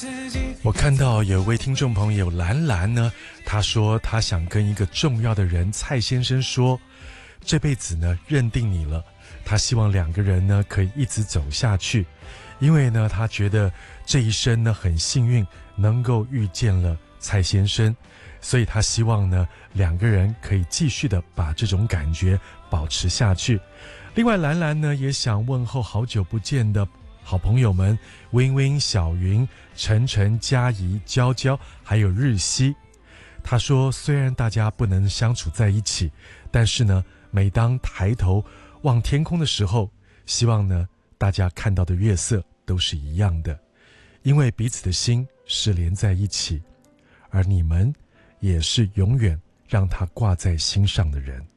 我看到有位听众朋友兰兰呢，她说她想跟一个重要的人蔡先生说，这辈子呢认定你了，她希望两个人呢可以一直走下去，因为呢她觉得这一生呢很幸运能够遇见了蔡先生，所以她希望呢两个人可以继续的把这种感觉保持下去。另外兰兰呢也想问候好久不见的好朋友们微微、小云、晨晨、佳怡、娇娇还有日曦。他说虽然大家不能相处在一起，但是呢每当抬头望天空的时候，希望呢大家看到的月色都是一样的，因为彼此的心是连在一起，而你们也是永远让他挂在心上的人。